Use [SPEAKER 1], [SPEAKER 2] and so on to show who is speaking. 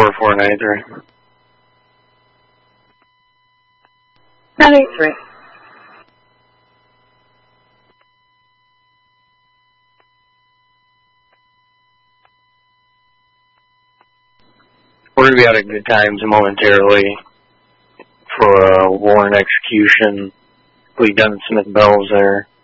[SPEAKER 1] 4493.
[SPEAKER 2] 983.
[SPEAKER 1] We're going to be out at Good Times momentarily for a warrant execution. I believe Dunn Smith Bell's there.